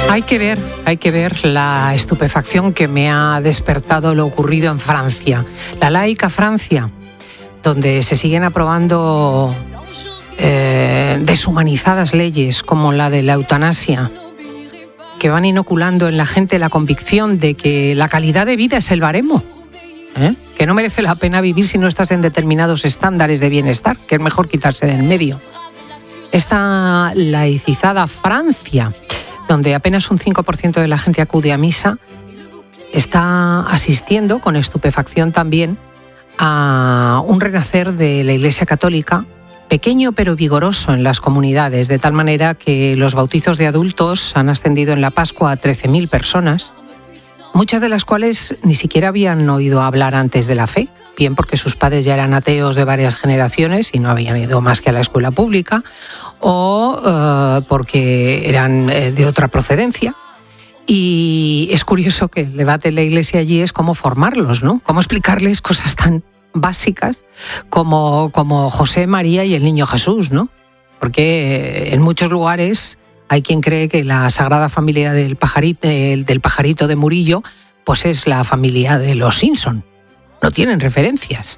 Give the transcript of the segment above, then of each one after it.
Hay que ver la estupefacción que me ha despertado lo ocurrido en Francia, la laica Francia, donde se siguen aprobando deshumanizadas leyes como la de la eutanasia, que van inoculando en la gente la convicción de que la calidad de vida es el baremo, que no merece la pena vivir si no estás en determinados estándares de bienestar, que es mejor quitarse de en medio. Esta laicizada Francia, donde apenas un 5% de la gente acude a misa, está asistiendo con estupefacción también a un renacer de la Iglesia Católica, pequeño pero vigoroso en las comunidades, de tal manera que los bautizos de adultos han ascendido en la Pascua a 13.000 personas, muchas de las cuales ni siquiera habían oído hablar antes de la fe, bien porque sus padres ya eran ateos de varias generaciones y no habían ido más que a la escuela pública, o porque eran de otra procedencia. Y es curioso que el debate en la Iglesia allí es cómo formarlos, ¿no? Cómo explicarles cosas tan básicas como José, María y el niño Jesús, ¿no? Porque en muchos lugares hay quien cree que la Sagrada Familia del pajarito de Murillo pues es la familia de los Simpson. No tienen referencias.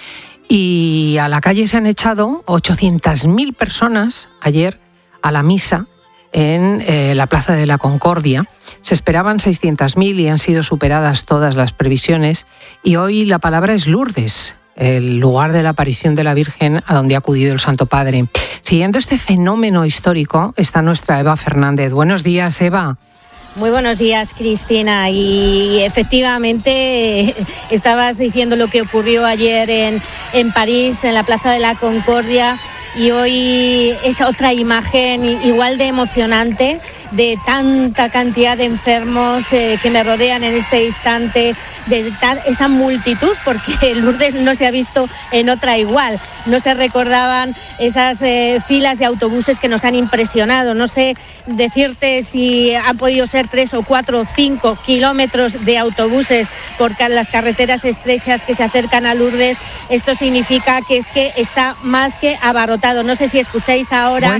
Y a la calle se han echado 800.000 personas ayer a la misa en la Plaza de la Concordia. Se esperaban 600.000 y han sido superadas todas las previsiones. Y hoy la palabra es Lourdes, el lugar de la aparición de la Virgen a donde ha acudido el Santo Padre. Siguiendo este fenómeno histórico está nuestra Eva Fernández. Buenos días, Eva. Muy buenos días, Cristina. Y efectivamente estabas diciendo lo que ocurrió ayer en París, en la Plaza de la Concordia, y hoy es otra imagen igual de emocionante, de tanta cantidad de enfermos que me rodean en este instante, de esa multitud, porque Lourdes no se ha visto en otra igual. No se recordaban esas filas de autobuses que nos han impresionado. No sé decirte si han podido ser 3 o 4 o 5 kilómetros de autobuses por las carreteras estrechas que se acercan a Lourdes. Esto significa que está más que abarrotado. No sé si escucháis ahora.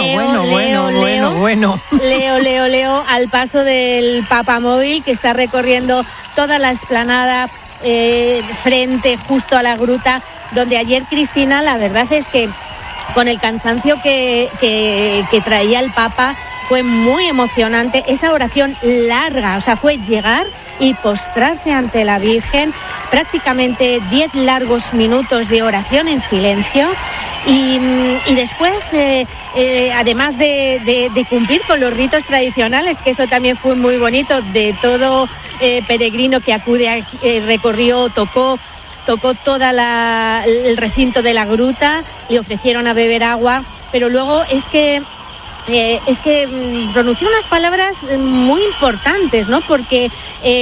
Leo al paso del papamóvil que está recorriendo toda la explanada frente justo a la gruta, donde ayer, Cristina, la verdad es que con el cansancio que traía el Papa, fue muy emocionante esa oración larga. O sea, fue llegar y postrarse ante la Virgen, prácticamente 10 largos minutos de oración en silencio. Y después, además de cumplir con los ritos tradicionales, que eso también fue muy bonito, de todo peregrino que acude, recorrió, tocó todo el recinto de la gruta, le ofrecieron a beber agua, pero luego es que pronunció unas palabras muy importantes, ¿no? Porque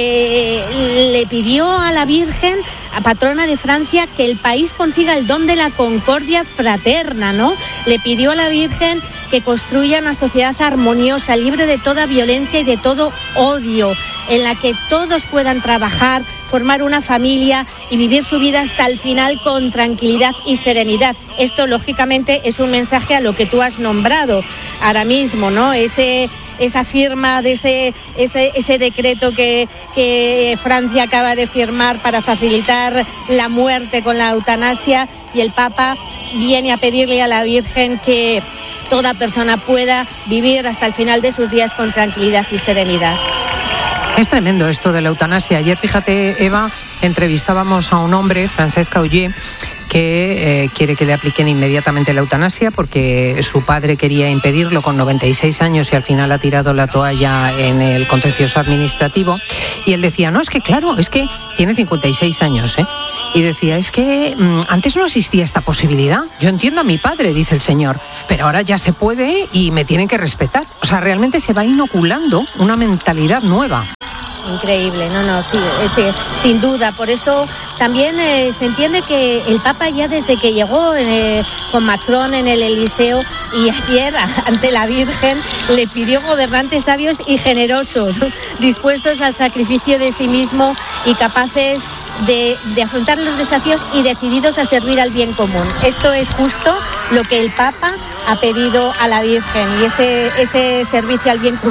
le pidió a la Virgen, a patrona de Francia, que el país consiga el don de la concordia fraterna, ¿no? Le pidió a la Virgen que construya una sociedad armoniosa, libre de toda violencia y de todo odio, en la que todos puedan trabajar, formar una familia y vivir su vida hasta el final con tranquilidad y serenidad. Esto, lógicamente, es un mensaje a lo que tú has nombrado ahora mismo, ¿no? Esa firma de ese decreto que Francia acaba de firmar para facilitar la muerte con la eutanasia, y el Papa viene a pedirle a la Virgen que toda persona pueda vivir hasta el final de sus días con tranquilidad y serenidad. Es tremendo esto de la eutanasia. Ayer, fíjate, Eva, entrevistábamos a un hombre, Francesc Auger, que quiere que le apliquen inmediatamente la eutanasia porque su padre quería impedirlo con 96 años y al final ha tirado la toalla en el contencioso administrativo. Y él decía, no, es que claro, es que tiene 56 años, Y decía, es que antes no existía esta posibilidad. Yo entiendo a mi padre, dice el señor, pero ahora ya se puede y me tienen que respetar. O sea, realmente se va inoculando una mentalidad nueva. Increíble, sí, sin duda. Por eso también se entiende que el Papa, ya desde que llegó con Macron en el Eliseo, y ayer ante la Virgen, le pidió gobernantes sabios y generosos, dispuestos al sacrificio de sí mismo y capaces de afrontar los desafíos y decididos a servir al bien común. Esto es justo lo que el Papa ha pedido a la Virgen, y ese servicio al bien común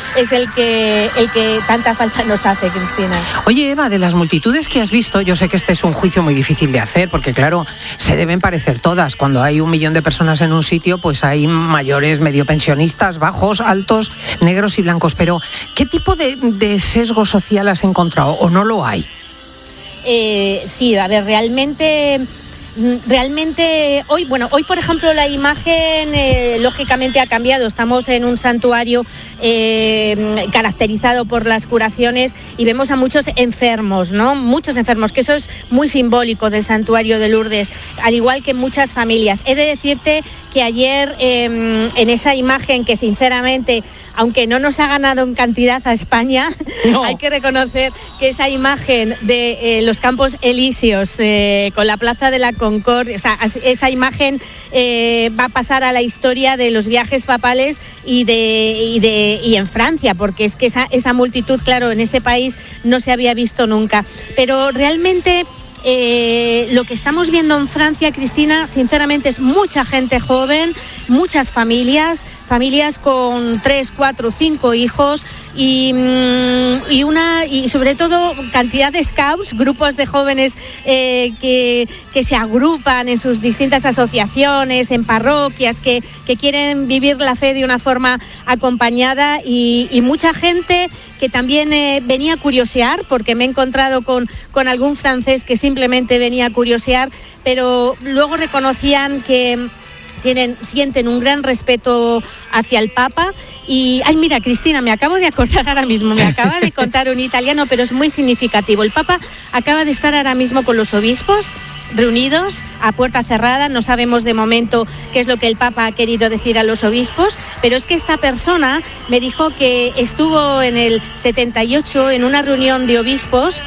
es el que tanta falta nos hace, Cristina. Oye, Eva, de las multitudes que has visto, yo sé que este es un juicio muy difícil de hacer, porque claro, se deben parecer todas. Cuando hay 1 millón de personas en un sitio, pues hay mayores, medio pensionistas, bajos, altos, negros y blancos. Pero, ¿qué tipo de sesgo social has encontrado o no lo hay? Sí, a ver, realmente hoy, por ejemplo, la imagen lógicamente ha cambiado. Estamos en un santuario caracterizado por las curaciones y vemos a muchos enfermos, ¿no? Muchos enfermos, que eso es muy simbólico del santuario de Lourdes, al igual que muchas familias. He de decirte que ayer en esa imagen que sinceramente, aunque no nos ha ganado en cantidad a España, no. Hay que reconocer que esa imagen de los Campos Elíseos con la Plaza de la Concordia, o sea, esa imagen va a pasar a la historia de los viajes papales y en Francia, porque es que esa multitud, claro, en ese país no se había visto nunca. Pero realmente lo que estamos viendo en Francia, Cristina, sinceramente es mucha gente joven, muchas familias con 3, 4, 5 hijos y sobre todo cantidad de scouts, grupos de jóvenes que se agrupan en sus distintas asociaciones, en parroquias, que quieren vivir la fe de una forma acompañada y mucha gente que también venía a curiosear, porque me he encontrado con algún francés que simplemente venía a curiosear, pero luego reconocían que sienten un gran respeto hacia el Papa. Y, ay, mira, Cristina, me acabo de acordar ahora mismo, me acaba de contar un italiano, pero es muy significativo. El Papa acaba de estar ahora mismo con los obispos reunidos a puerta cerrada. No sabemos de momento qué es lo que el Papa ha querido decir a los obispos, pero es que esta persona me dijo que estuvo en el 78 en una reunión de obispos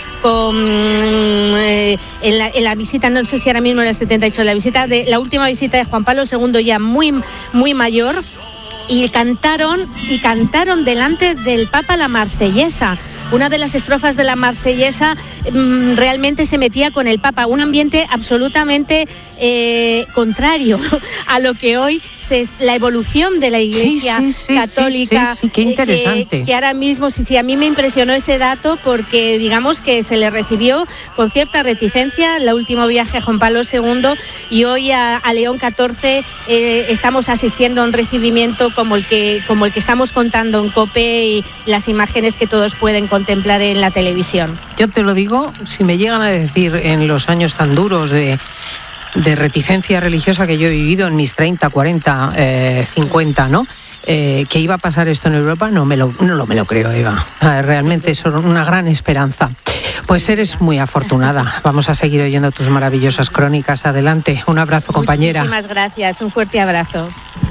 en la visita, no sé si ahora mismo en el 78, la última visita de Juan Pablo II, ya muy, muy mayor, y cantaron delante del Papa la Marsellesa. Una de las estrofas de la Marsellesa realmente se metía con el Papa, un ambiente absolutamente contrario a lo que hoy es la evolución de la Iglesia católica. Sí, qué interesante. Que ahora mismo, sí, a mí me impresionó ese dato, porque digamos que se le recibió con cierta reticencia el último viaje a Juan Pablo II, y hoy a León XIV estamos asistiendo a un recibimiento como el que estamos contando en COPE y las imágenes que todos pueden contemplar en la televisión. Yo te lo digo, si me llegan a decir en los años tan duros de reticencia religiosa que yo he vivido en mis 30, 40, 50, ¿no? Que iba a pasar esto en Europa, no me lo creo, Eva. Realmente es una gran esperanza. Pues eres muy afortunada. Vamos a seguir oyendo tus maravillosas crónicas. Adelante. Un abrazo, compañera. Muchísimas gracias. Un fuerte abrazo.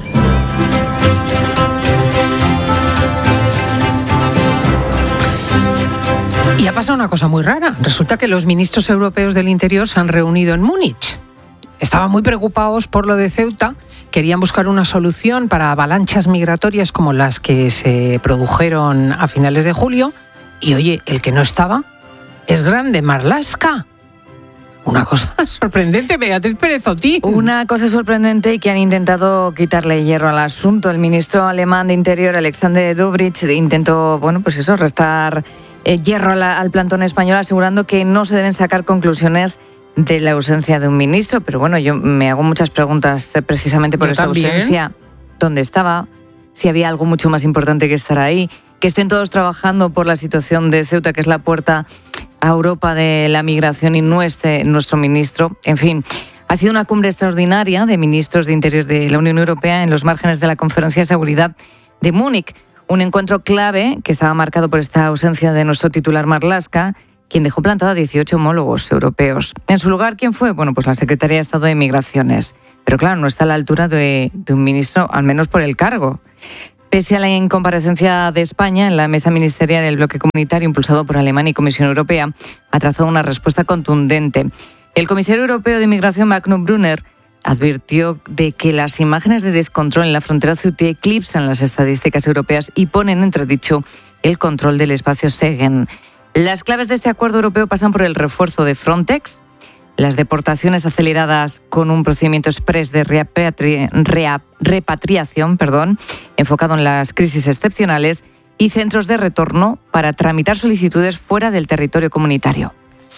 Y ha pasado una cosa muy rara. Resulta que los ministros europeos del Interior se han reunido en Múnich. Estaban muy preocupados por lo de Ceuta, querían buscar una solución para avalanchas migratorias como las que se produjeron a finales de julio. Y oye, el que no estaba es Grande Marlaska. Una cosa sorprendente, Beatriz Pérez Otín. Una cosa sorprendente, y que han intentado quitarle hierro al asunto. El ministro alemán de Interior, Alexander Dobrindt, intentó, restar hierro al plantón español, asegurando que no se deben sacar conclusiones de la ausencia de un ministro. Pero bueno, yo me hago muchas preguntas precisamente por esa ausencia. ¿Dónde estaba? Si había algo mucho más importante que estar ahí. Que estén todos trabajando por la situación de Ceuta, que es la puerta a Europa de la migración, y no esté nuestro ministro. En fin, ha sido una cumbre extraordinaria de ministros de Interior de la Unión Europea en los márgenes de la Conferencia de Seguridad de Múnich. Un encuentro clave que estaba marcado por esta ausencia de nuestro titular Marlaska, quien dejó plantado a 18 homólogos europeos. En su lugar, ¿quién fue? Pues la Secretaría de Estado de Migraciones. Pero claro, no está a la altura de un ministro, al menos por el cargo. Pese a la incomparecencia de España en la mesa ministerial del bloque comunitario impulsado por Alemania y Comisión Europea, ha trazado una respuesta contundente. El comisario europeo de Migración, Magnus Brunner, advirtió de que las imágenes de descontrol en la frontera ceutí eclipsan las estadísticas europeas y ponen en entredicho el control del espacio Schengen. Las claves de este acuerdo europeo pasan por el refuerzo de Frontex, las deportaciones aceleradas con un procedimiento exprés de repatriación, enfocado en las crisis excepcionales, y centros de retorno para tramitar solicitudes fuera del territorio comunitario.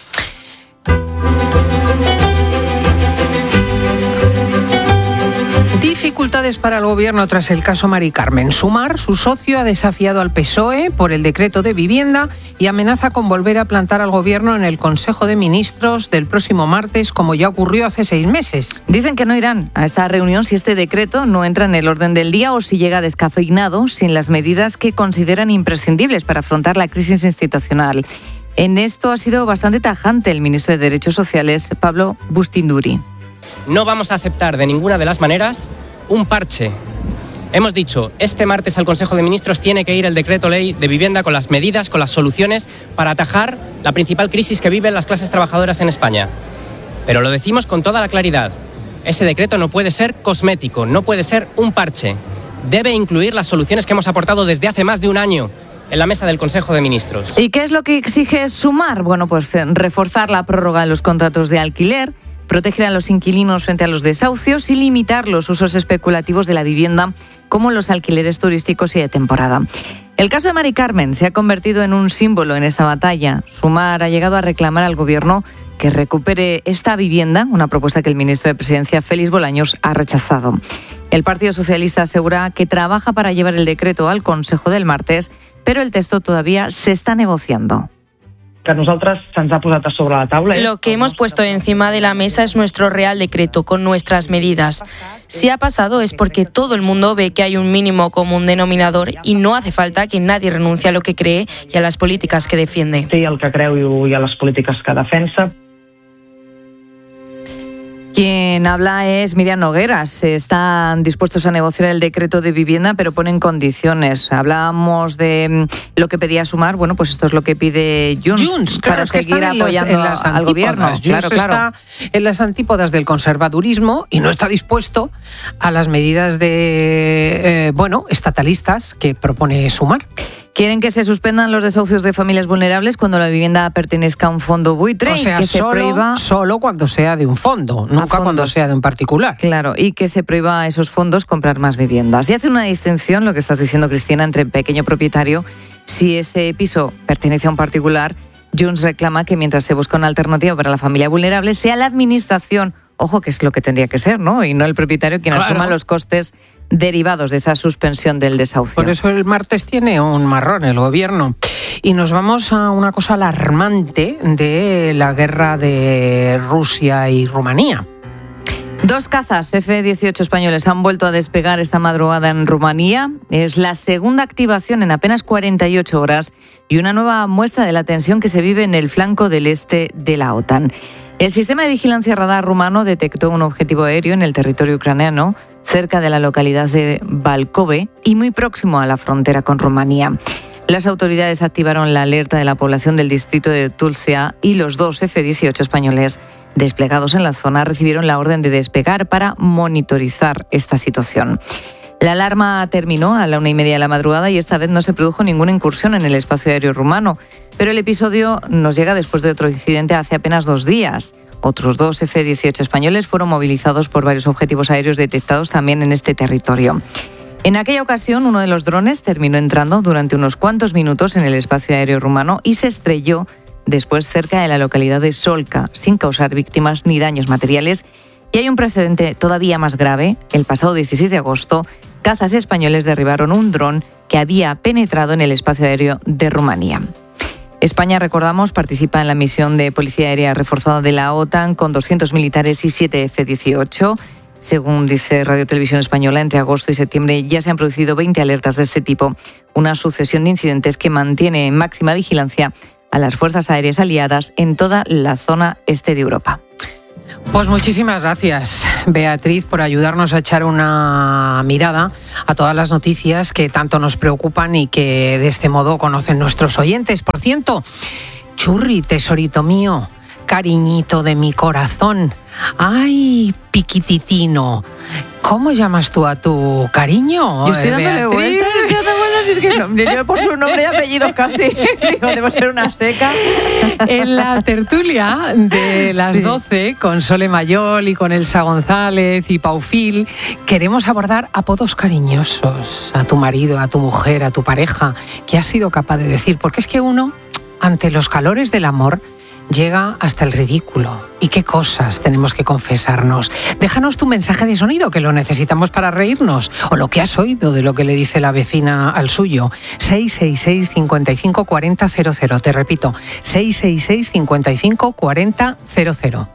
Dificultades para el Gobierno tras el caso Mari Carmen. Sumar, su socio, ha desafiado al PSOE por el decreto de vivienda y amenaza con volver a plantar al Gobierno en el Consejo de Ministros del próximo martes, como ya ocurrió hace 6 meses. Dicen que no irán a esta reunión si este decreto no entra en el orden del día o si llega descafeinado sin las medidas que consideran imprescindibles para afrontar la crisis institucional. En esto ha sido bastante tajante el ministro de Derechos Sociales, Pablo Bustinduri. No vamos a aceptar de ninguna de las maneras un parche. Hemos dicho, este martes al Consejo de Ministros tiene que ir el decreto ley de vivienda con las medidas, con las soluciones para atajar la principal crisis que viven las clases trabajadoras en España. Pero lo decimos con toda la claridad. Ese decreto no puede ser cosmético, no puede ser un parche. Debe incluir las soluciones que hemos aportado desde hace más de un año en la mesa del Consejo de Ministros. ¿Y qué es lo que exige Sumar? Bueno, pues reforzar la prórroga de los contratos de alquiler, proteger a los inquilinos frente a los desahucios y limitar los usos especulativos de la vivienda, como los alquileres turísticos y de temporada. El caso de Mari Carmen se ha convertido en un símbolo en esta batalla. Sumar ha llegado a reclamar al Gobierno que recupere esta vivienda, una propuesta que el ministro de Presidencia, Félix Bolaños, ha rechazado. El Partido Socialista asegura que trabaja para llevar el decreto al Consejo del martes, pero el texto todavía se está negociando. Lo que hemos puesto encima de la mesa es nuestro Real Decreto con nuestras medidas. Si ha pasado es porque todo el mundo ve que hay un mínimo común denominador y no hace falta que nadie renuncie a lo que cree y a las políticas que defiende. Sí, el que creu i a les polítiques que defensa. Quien habla es Miriam Nogueras. Están dispuestos a negociar el decreto de vivienda, pero ponen condiciones. Hablábamos de lo que pedía Sumar. Bueno, pues esto es lo que pide Junts claro, para seguir apoyando al Gobierno. Junts está en las antípodas del conservadurismo y no está dispuesto a las medidas de estatalistas que propone Sumar. Quieren que se suspendan los desahucios de familias vulnerables cuando la vivienda pertenezca a un fondo buitre. O sea, que se prohíba solo cuando sea de un fondo, nunca cuando sea de un particular. Claro, y que se prohíba a esos fondos comprar más viviendas. Y hace una distinción, lo que estás diciendo, Cristina, entre pequeño propietario. Si ese piso pertenece a un particular, Junts reclama que mientras se busca una alternativa para la familia vulnerable, sea la administración, ojo, que es lo que tendría que ser, ¿no? Y no el propietario quien asuma los costes derivados de esa suspensión del desahucio. Por eso el martes tiene un marrón el Gobierno. Y nos vamos a una cosa alarmante de la guerra de Rusia y Rumanía. 2 cazas F-18 españoles han vuelto a despegar esta madrugada en Rumanía. Es la segunda activación en apenas 48 horas y una nueva muestra de la tensión que se vive en el flanco del este de la OTAN. El sistema de vigilancia radar rumano detectó un objetivo aéreo en el territorio ucraniano, cerca de la localidad de Valkove y muy próximo a la frontera con Rumanía. Las autoridades activaron la alerta de la población del distrito de Tulcea y los 2 F-18 españoles desplegados en la zona recibieron la orden de despegar para monitorizar esta situación. La alarma terminó a la 1:30 de la madrugada y esta vez no se produjo ninguna incursión en el espacio aéreo rumano. Pero el episodio nos llega después de otro incidente hace apenas 2 días. Otros 2 F-18 españoles fueron movilizados por varios objetivos aéreos detectados también en este territorio. En aquella ocasión, uno de los drones terminó entrando durante unos cuantos minutos en el espacio aéreo rumano y se estrelló después cerca de la localidad de Solca, sin causar víctimas ni daños materiales. Y hay un precedente todavía más grave. El pasado 16 de agosto, cazas españoles derribaron un dron que había penetrado en el espacio aéreo de Rumanía. España, recordamos, participa en la misión de policía aérea reforzada de la OTAN con 200 militares y 7 F-18. Según dice Radio Televisión Española, entre agosto y septiembre ya se han producido 20 alertas de este tipo, una sucesión de incidentes que mantiene en máxima vigilancia a las fuerzas aéreas aliadas en toda la zona este de Europa. Pues muchísimas gracias, Beatriz, por ayudarnos a echar una mirada a todas las noticias que tanto nos preocupan y que de este modo conocen nuestros oyentes. Por cierto, Churri, tesorito mío, cariñito de mi corazón, ay, piquititino, ¿cómo llamas tú a tu cariño? Yo estoy dándole vueltas, es que Yo por su nombre y apellido casi. Digo, debo ser una seca. En la tertulia de las 12, con Sole Mayol y con Elsa González y Paufil, queremos abordar apodos cariñosos a tu marido, a tu mujer, a tu pareja, que has sido capaz de decir. Porque es que uno, ante los calores del amor, llega hasta el ridículo. ¿Y qué cosas tenemos que confesarnos? Déjanos tu mensaje de sonido, que lo necesitamos para reírnos, o lo que has oído de lo que le dice la vecina al suyo. 666 55 40 00. Te repito, 666 55 40 00.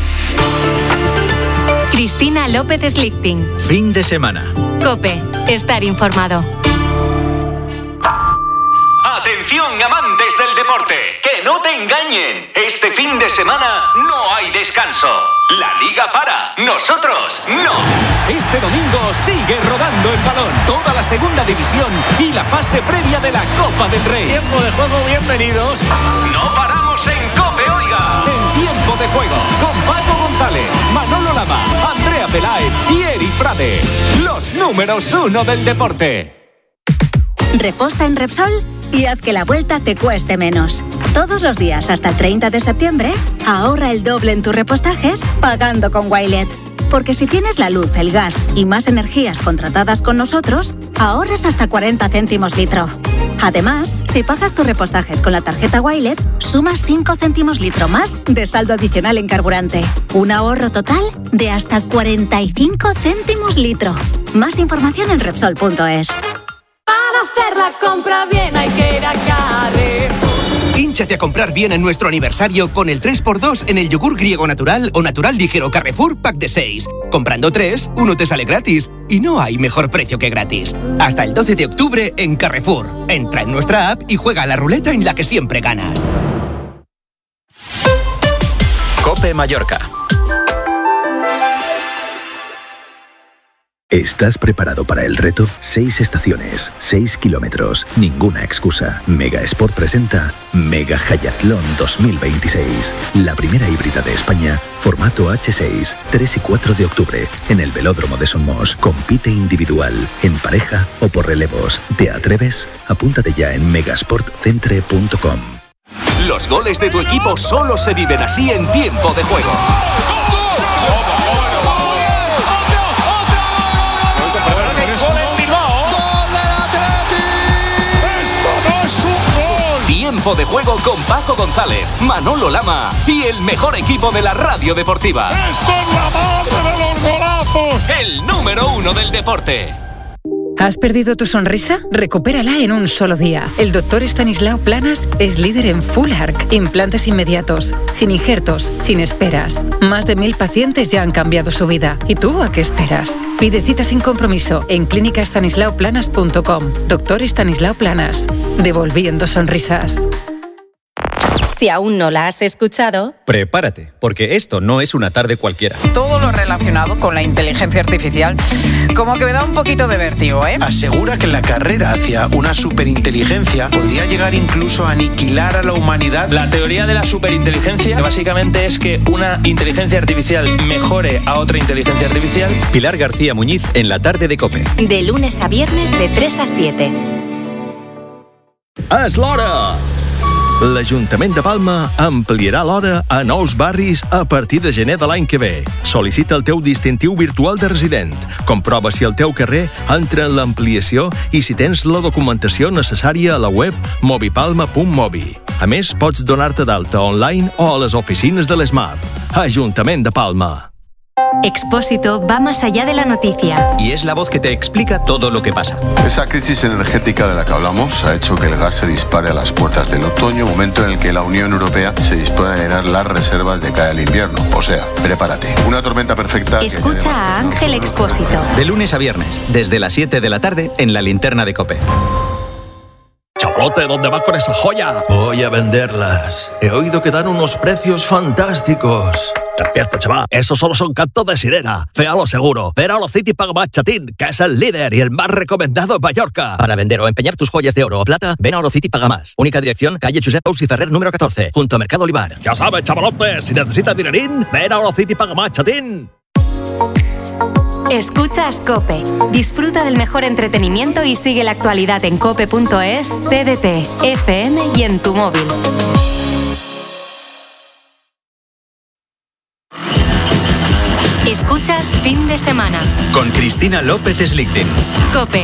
Cristina López Slichting. Fin de semana. COPE. Estar informado. Atención, amantes del deporte, que no te engañen. Este fin de semana no hay descanso. La liga para, nosotros no. Este domingo sigue rodando el balón, toda la segunda división y la fase previa de la Copa del Rey. Tiempo de juego, bienvenidos. No paramos en COPE, oiga. En Tiempo de Juego, con Paco González, Manolo Lama, Andrea Peláez y Eri Frade. Los números 1 del deporte. Reposta en Repsol y haz que la vuelta te cueste menos. Todos los días hasta el 30 de septiembre, ahorra el doble en tus repostajes pagando con Wilet. Porque si tienes la luz, el gas y más energías contratadas con nosotros, ahorras hasta 40 céntimos litro. Además, si pagas tus repostajes con la tarjeta Wilet, sumas 5 céntimos litro más de saldo adicional en carburante. Un ahorro total de hasta 45 céntimos litro. Más información en Repsol.es. Hacer la compra bien hay que ir a Carrefour. Hínchate a comprar bien en nuestro aniversario con el 3x2 en el yogur griego natural o natural ligero Carrefour Pack de 6. Comprando 3, uno te sale gratis. Y no hay mejor precio que gratis. Hasta el 12 de octubre en Carrefour. Entra en nuestra app y juega a la ruleta en la que siempre ganas. COPE Mallorca. ¿Estás preparado para el reto? 6 estaciones, 6 kilómetros, ninguna excusa. Mega Sport presenta Mega Hayatlón 2026. La primera híbrida de España, formato H6, 3 y 4 de octubre, en el Velódromo de Somos. Compite individual, en pareja o por relevos. ¿Te atreves? Apúntate ya en megasportcentre.com. Los goles de tu equipo solo se viven así en Tiempo de Juego. Tiempo de Juego con Paco González, Manolo Lama y el mejor equipo de la radio deportiva. ¡Esto es la madre de los golazos! El número 1 del deporte. ¿Has perdido tu sonrisa? Recupérala en un solo día. El doctor Estanislao Planas es líder en Full Arch, implantes inmediatos, sin injertos, sin esperas. Más de 1.000 pacientes ya han cambiado su vida. ¿Y tú a qué esperas? Pide cita sin compromiso en clínicaestanislaoplanas.com. Doctor Estanislao Planas, devolviendo sonrisas. Si aún no la has escuchado, prepárate, porque esto no es una tarde cualquiera. Todo lo relacionado con la inteligencia artificial, como que me da un poquito de vértigo, ¿eh? Asegura que la carrera hacia una superinteligencia podría llegar incluso a aniquilar a la humanidad. La teoría de la superinteligencia básicamente es que una inteligencia artificial mejore a otra inteligencia artificial. Pilar García Muñiz en la tarde de COPE. De lunes a viernes de 3 a 7. És l'hora! L'Ajuntament de Palma ampliarà l'hora a nous barris a partir de gener de l'any que ve. Sol·licita el teu distintiu virtual de resident. Comprova si el teu carrer entra en l'ampliació i si tens la documentació necessària a la web mobipalma.mobi. A més, pots donar-te d'alta online o a les oficines de l'ESMAP. Ajuntament de Palma. Expósito va más allá de la noticia. Y es la voz que te explica todo lo que pasa. Esa crisis energética de la que hablamos ha hecho que el gas se dispare a las puertas del otoño, momento en el que la Unión Europea se dispone a llenar las reservas de cara al invierno. O sea, prepárate. Una tormenta perfecta. Escucha a Ángel Expósito. De lunes a viernes, desde las 7 de la tarde, en la linterna de COPE. Chavalote, ¿dónde vas con esa joya? Voy a venderlas. He oído que dan unos precios fantásticos. Despierta, chaval. Esos solo son cantos de sirena. Féalo seguro. Ven a Orocity Paga Más Chatín, que es el líder y el más recomendado en Mallorca. Para vender o empeñar tus joyas de oro o plata, ven a Orocity Paga Más. Única dirección, calle Josep Pous y Ferrer, número 14, junto a Mercado Olivar. Ya sabes, chavalote, si necesitas dinerín, ven a Orocity Paga Más Chatín. Escuchas COPE. Disfruta del mejor entretenimiento y sigue la actualidad en cope.es, TDT, FM y en tu móvil. Escuchas Fin de Semana Con Cristina López Slichting. COPE.